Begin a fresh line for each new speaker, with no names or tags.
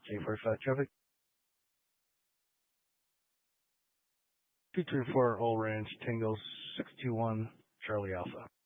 J45 traffic. 234 All Ranch Tango 621 Charlie Alpha.